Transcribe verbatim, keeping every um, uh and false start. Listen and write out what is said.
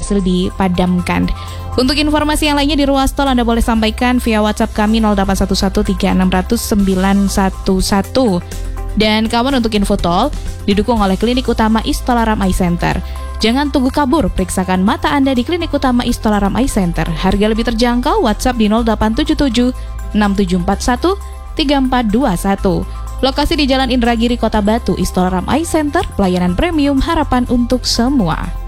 berhasil dipadamkan. Untuk informasi yang lainnya di ruas tol Anda boleh sampaikan via WhatsApp kami nol delapan satu satu tiga enam nol nol sembilan satu satu. Dan kawan, untuk info tol didukung oleh Klinik Utama Istolaram Eye Center. Jangan tunggu kabur, periksakan mata Anda di Klinik Utama Istolaram Eye Center. Harga lebih terjangkau, WhatsApp di nol delapan tujuh tujuh enam tujuh empat satu tiga empat dua satu. Lokasi di Jalan Indragiri, Kota Batu. Istolaram Eye Center, pelayanan premium, harapan untuk semua.